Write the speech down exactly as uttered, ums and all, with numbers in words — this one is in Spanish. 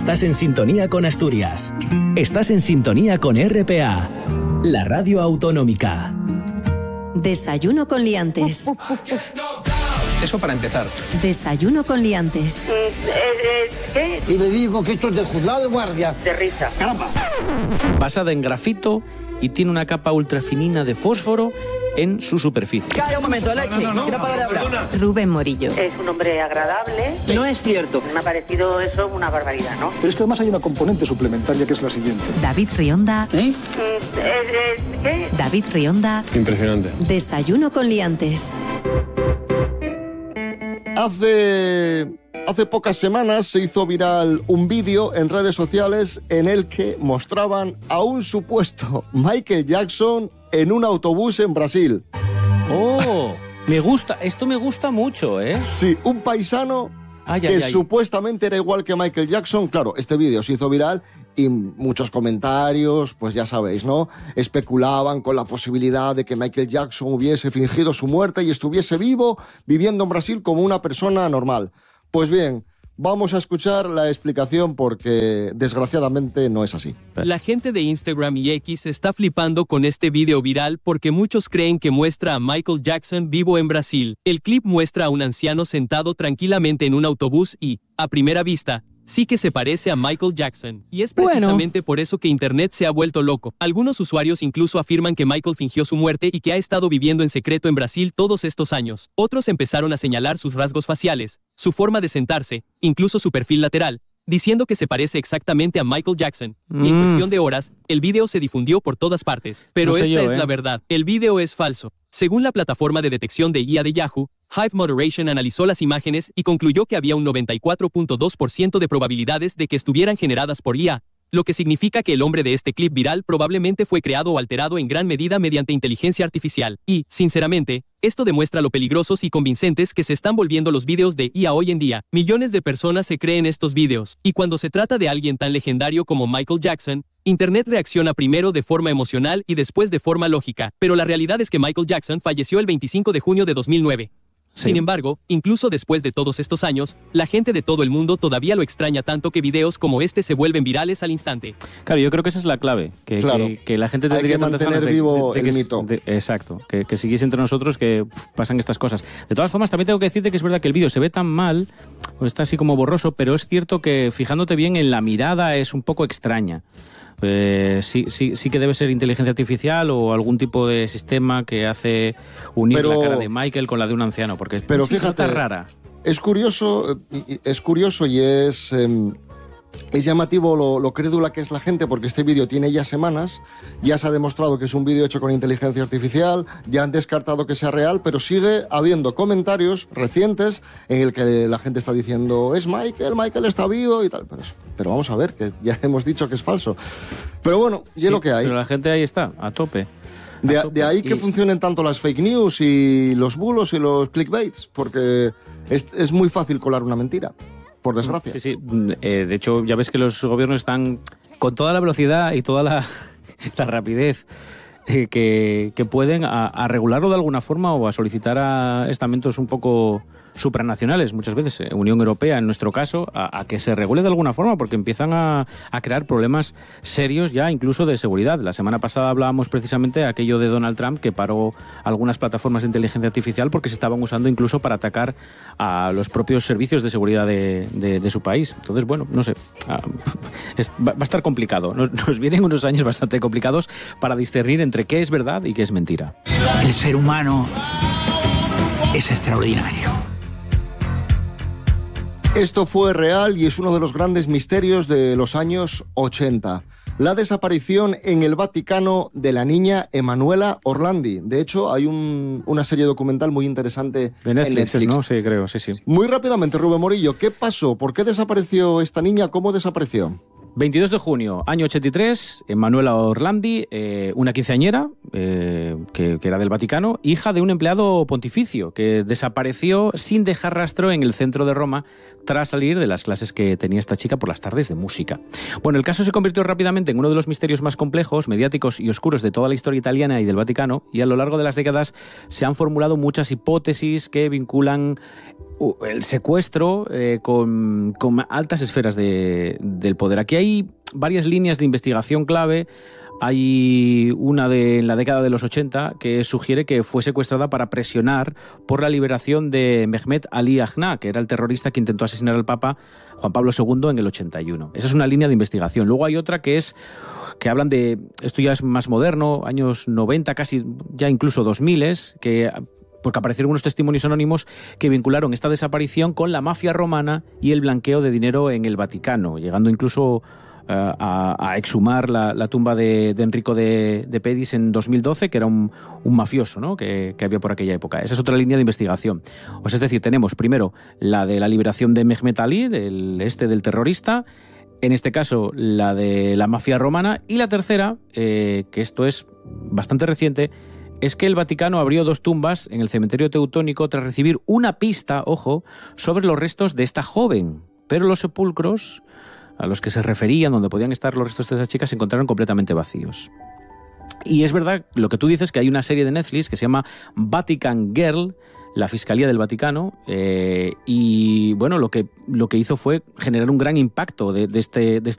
Estás en sintonía con Asturias. Estás en sintonía con R P A, la radio autonómica. Desayuno con liantes. Eso para empezar. Desayuno con liantes. ¿Qué? Y le digo que esto es de juzgado de guardia. De risa. Caramba. Basada en grafito y tiene una capa ultrafinina de fósforo en su superficie. Calla un momento, Alexi. No, no, no, no para de hablar. perdona. Rubén Morillo. Es un hombre agradable. No es cierto. Me ha parecido eso una barbaridad, ¿no? Pero es que además hay una componente suplementaria que es la siguiente. David Rionda. ¿Eh? ¿Qué? David Rionda. Impresionante. Desayuno con liantes. Hace, hace pocas semanas se hizo viral un vídeo en redes sociales en el que mostraban a un supuesto Michael Jackson en un autobús en Brasil. ¡Oh! Me gusta, esto me gusta mucho, ¿eh? Sí, un paisano Ay, que ay, ay. supuestamente era igual que Michael Jackson. Claro, este vídeo se hizo viral y muchos comentarios, pues ya sabéis, ¿no? Especulaban con la posibilidad de que Michael Jackson hubiese fingido su muerte y estuviese vivo, viviendo en Brasil como una persona normal. Pues bien, vamos a escuchar la explicación porque desgraciadamente no es así. La gente de Instagram y X está flipando con este video viral porque muchos creen que muestra a Michael Jackson vivo en Brasil. El clip muestra a un anciano sentado tranquilamente en un autobús y, a primera vista, sí que se parece a Michael Jackson. Y es precisamente bueno. por eso que Internet se ha vuelto loco. Algunos usuarios incluso afirman que Michael fingió su muerte y que ha estado viviendo en secreto en Brasil todos estos años. Otros empezaron a señalar sus rasgos faciales, su forma de sentarse, incluso su perfil lateral, diciendo que se parece exactamente a Michael Jackson. Mm. Y en cuestión de horas, el video se difundió por todas partes. Pero no esta yo, es ¿eh? la verdad. El video es falso. Según la plataforma de detección de I A de Yahoo, Hive Moderation analizó las imágenes y concluyó que había un noventa y cuatro punto dos por ciento de probabilidades de que estuvieran generadas por I A, lo que significa que el hombre de este clip viral probablemente fue creado o alterado en gran medida mediante inteligencia artificial. Y, sinceramente, esto demuestra lo peligrosos y convincentes que se están volviendo los vídeos de I A hoy en día. Millones de personas se creen estos vídeos, y cuando se trata de alguien tan legendario como Michael Jackson, Internet reacciona primero de forma emocional y después de forma lógica. Pero la realidad es que Michael Jackson falleció el veinticinco de junio de dos mil nueve. Sí. Sin embargo, incluso después de todos estos años, la gente de todo el mundo todavía lo extraña tanto que videos como este se vuelven virales al instante. Claro, yo creo que esa es la clave, que, claro. que, que la gente tendría Hay que tantas mantener ganas de, vivo de, de, de el que, mito. De, exacto, que, que siguiese entre nosotros que pff, pasan estas cosas. De todas formas, también tengo que decirte que es verdad que el vídeo se ve tan mal, o está así como borroso, pero es cierto que fijándote bien en la mirada es un poco extraña. Eh, sí, sí, sí que debe ser inteligencia artificial o algún tipo de sistema que hace unir pero, la cara de Michael con la de un anciano, porque pero sí, fíjate, está rara. Es curioso, es curioso y es, eh, es llamativo lo, lo crédula que es la gente, porque este vídeo tiene ya semanas, ya se ha demostrado que es un vídeo hecho con inteligencia artificial, ya han descartado que sea real, pero sigue habiendo comentarios recientes en el que la gente está diciendo es Michael, Michael está vivo y tal, pero, pero vamos a ver, que ya hemos dicho que es falso. Pero bueno, y sí, es lo que hay. Pero la gente ahí está, a tope. De, de ahí que y... funcionen tanto las fake news y los bulos y los clickbaits, porque es, es muy fácil colar una mentira. Por desgracia. Sí, sí. Eh, de hecho, ya ves que los gobiernos están con toda la velocidad y toda la, la rapidez eh, que, que pueden a, a regularlo de alguna forma o a solicitar a estamentos un poco supranacionales, muchas veces, eh, Unión Europea en nuestro caso, a, a que se regule de alguna forma, porque empiezan a, a crear problemas serios ya incluso de seguridad. La semana pasada hablábamos precisamente de aquello de Donald Trump, que paró algunas plataformas de inteligencia artificial porque se estaban usando incluso para atacar a los propios servicios de seguridad de, de, de su país. Entonces, bueno, no sé, ah, es, va, va a estar complicado. Nos, nos vienen unos años bastante complicados para discernir entre qué es verdad y qué es mentira. El ser humano es extraordinario. Esto fue real y es uno de los grandes misterios de los años ochenta. La desaparición en el Vaticano de la niña Emanuela Orlandi. De hecho, hay un, una serie documental muy interesante de Netflix, en Netflix. ¿no? Sí, creo, sí, sí. Muy rápidamente, Rubén Morillo, ¿qué pasó? ¿Por qué desapareció esta niña? ¿Cómo desapareció? veintidós de junio, año ochenta y tres, Manuela Orlandi, eh, una quinceañera eh, que, que era del Vaticano, hija de un empleado pontificio que desapareció sin dejar rastro en el centro de Roma tras salir de las clases que tenía esta chica por las tardes de música. Bueno, el caso se convirtió rápidamente en uno de los misterios más complejos, mediáticos y oscuros de toda la historia italiana y del Vaticano, y a lo largo de las décadas se han formulado muchas hipótesis que vinculan el secuestro eh, con, con altas esferas de, del poder. Aquí hay varias líneas de investigación clave. Hay una de en la década de los ochenta que sugiere que fue secuestrada para presionar por la liberación de Mehmet Ali Agha, que era el terrorista que intentó asesinar al Papa Juan Pablo segundo en el ochenta y uno. Esa es una línea de investigación. Luego hay otra que es que hablan de, esto ya es más moderno, años noventa, casi ya incluso dos mil, que porque aparecieron unos testimonios anónimos que vincularon esta desaparición con la mafia romana y el blanqueo de dinero en el Vaticano, llegando incluso uh, a, a exhumar la, la tumba de, de Enrico de, de Pedis en dos mil doce, que era un, un mafioso, ¿no?, que, que había por aquella época. Esa es otra línea de investigación. O sea, es decir, tenemos primero la de la liberación de Mehmet Ali, del este del terrorista, en este caso la de la mafia romana, y la tercera, eh, que esto es bastante reciente, es que el Vaticano abrió dos tumbas en el cementerio teutónico tras recibir una pista, ojo, sobre los restos de esta joven. Pero los sepulcros a los que se referían, donde podían estar los restos de esa chica, se encontraron completamente vacíos. Y es verdad lo que tú dices, que hay una serie de Netflix que se llama Vatican Girl, la Fiscalía del Vaticano, eh, y bueno, lo que, lo que hizo fue generar un gran impacto de, de, este, de este